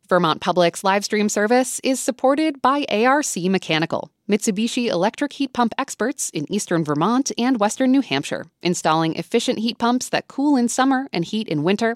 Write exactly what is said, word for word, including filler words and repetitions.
Vermont Public's live stream service is supported by A R C Mechanical, Mitsubishi electric heat pump experts in eastern Vermont and western New Hampshire, installing efficient heat pumps that cool in summer and heat in winter.